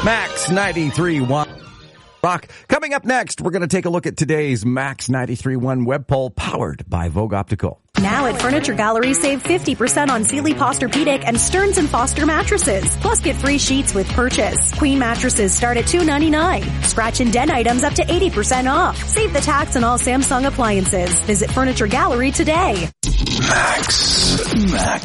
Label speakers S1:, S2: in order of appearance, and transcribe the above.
S1: Max 93.1 Rock. Coming up next, we're going to take a look at today's Max 93.1 web poll powered by Vogue Optical.
S2: Now at Furniture Gallery, save 50% on Sealy Posturepedic and Stearns & Foster mattresses. Plus get free sheets with purchase. Queen mattresses start at $299. Scratch and dent items up to 80% off. Save the tax on all Samsung appliances. Visit Furniture Gallery today.
S3: Max.